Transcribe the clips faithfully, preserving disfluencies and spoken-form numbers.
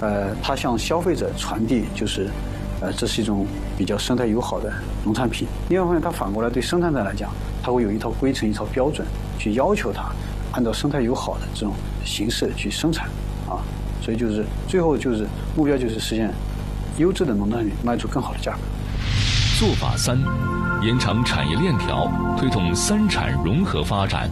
呃，它向消费者传递就是，呃，这是一种比较生态友好的农产品。另外一方面，它反过来对生产者来讲，它会有一套规程、一套标准，去要求它按照生态友好的这种形式去生产，啊，所以就是最后就是目标就是实现优质的农产品卖出更好的价格。 做法三，延长产业链条，推动三产融合发展。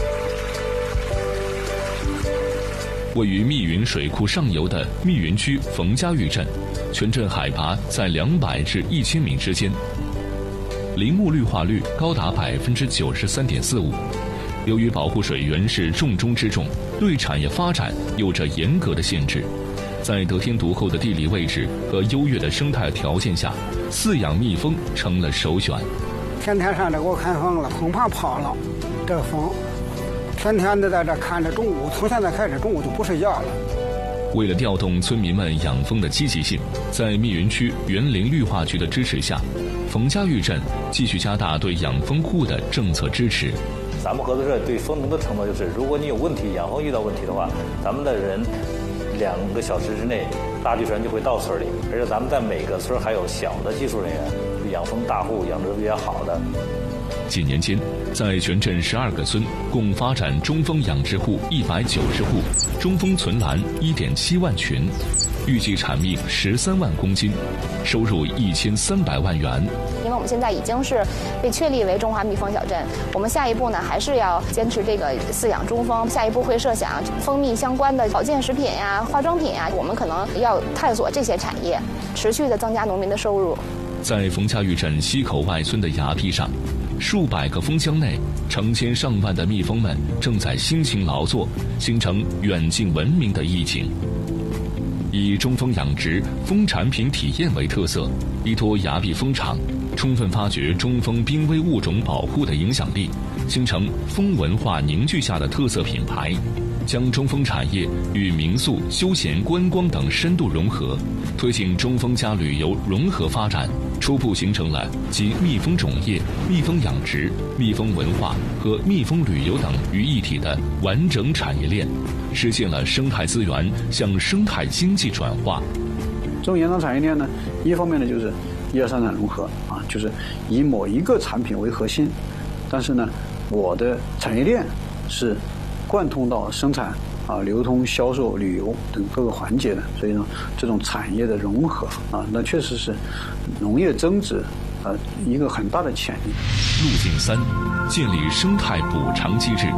位于密云水库上游的密云区冯家峪镇，全镇海拔在两百至一千米之间，林木绿化率高达百分之九十三点四五。由于保护水源是重中之重，对产业发展有着严格的限制。在得天独厚的地理位置和优越的生态条件下，饲养蜜蜂成了首选。 天天上这给我看蜂了，恐怕跑了。这个蜂，天天的在这看着，中午从现在开始中午就不睡觉了。 为了调动村民们养蜂的积极性，在密云区园林绿化局的支持下，冯家峪镇继续加大对养蜂户的政策支持。 咱们合作社对蜂农的承诺就是，如果你有问题，养蜂遇到问题的话，咱们的人两个小时之内大技船就会到村里，而且咱们在每个村还有小的技术人员，养蜂大户养得比较好的。 几年间，在全镇十二个村共发展中蜂养殖户一百九十户，中蜂存栏一点七万群，预计产蜜十三万公斤，收入一千三百万元。 因为我们现在已经是被确立为中华蜜蜂小镇，我们下一步呢还是要坚持这个饲养中蜂，下一步会设想蜂蜜相关的保健食品呀、化妆品呀，我们可能要探索这些产业，持续的增加农民的收入。 在冯家峪镇西口外村的崖壁上，数百个蜂箱内，成千上万的蜜蜂们正在辛勤劳作，形成远近闻名的意境。以中蜂养殖、蜂产品体验为特色，依托崖壁蜂场，充分发掘中蜂濒危物种保护的影响力，形成蜂文化凝聚下的特色品牌，将中蜂产业与民宿、休闲、观光等深度融合，推进中蜂加旅游融合发展，初步形成了集蜜蜂种业、蜜蜂养殖、蜜蜂文化和蜜蜂旅游等于一体的完整产业链，实现了生态资源向生态经济转化。 这种延长产业链呢，一方面呢就是一二三产融合啊，就是以某一个产品为核心，但是呢，我的产业链是贯通到生产啊、流通、销售、旅游等各个环节的，所以呢，这种产业的融合啊，那确实是农业增值啊一个很大的潜力。 路径三，建立生态补偿机制。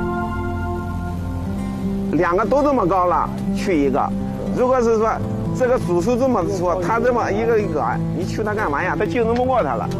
两个都这么高了，去一个。如果是说这个主树这么说，他这么一个一个，你去它干嘛呀？他竞争不过他了。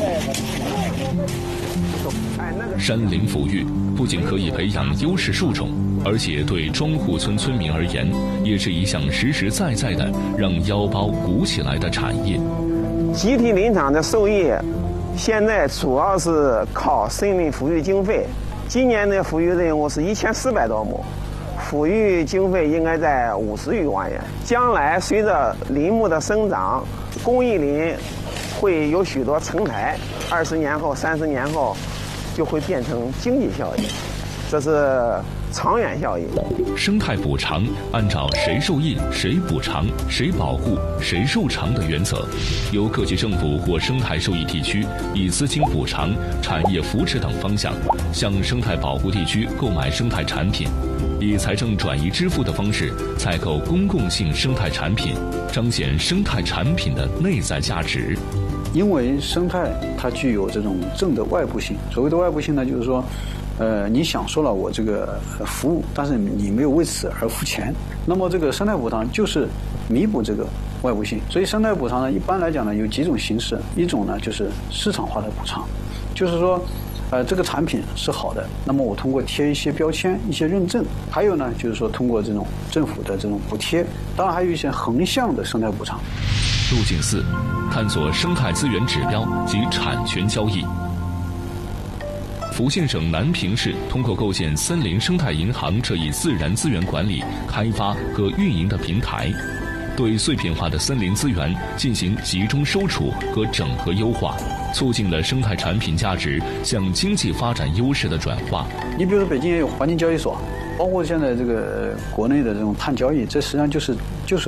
山林抚育不仅可以培养优势树种，而且对庄户村村民而言，也是一项实实在在的让腰包鼓起来的产业。 集体林场的收益，现在主要是靠森林抚育经费。今年的抚育任务是一千四百多亩，抚育经费应该在五十余万元。将来随着林木的生长，公益林会有许多成台，二十年后、三十年后就会变成经济效益，这是长远效益。 生态补偿按照谁受益、谁补偿、谁保护、谁受偿的原则，由各级政府或生态受益地区以资金补偿、产业扶持等方向，向生态保护地区购买生态产品，以财政转移支付的方式采购公共性生态产品，彰显生态产品的内在价值。 因为生态它具有这种正的外部性，所谓的外部性呢，就是说，呃，你享受了我这个服务，但是你没有为此而付钱，那么这个生态补偿就是弥补这个外部性。所以生态补偿呢，一般来讲呢有几种形式，一种呢就是市场化的补偿，就是说，呃，这个产品是好的，那么我通过贴一些标签、一些认证，还有呢就是说通过这种政府的这种补贴，当然还有一些横向的生态补偿。 路径四，探索生态资源指标及产权交易。福建省南平市通过构建森林生态银行这一自然资源管理、开发和运营的平台，对碎片化的森林资源进行集中收储和整合优化，促进了生态产品价值向经济发展优势的转化。 你比如说北京也有环境交易所，包括现在这个国内的这种碳交易，这实际上就是就是